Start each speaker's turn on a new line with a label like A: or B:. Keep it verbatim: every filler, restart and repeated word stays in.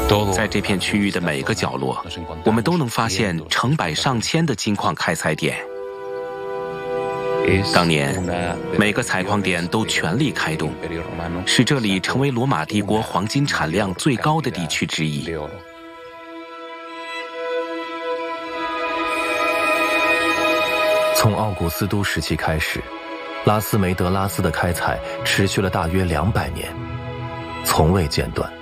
A: 在这片区域的每个角落，我们都能发现成百上千的金矿开采点。当年，每个采矿点都全力开动，使这里成为罗马帝国黄金产量最高的地区之一。
B: 从奥古斯都时期开始，拉斯梅德拉斯的开采持续了大约两百年，从未间断。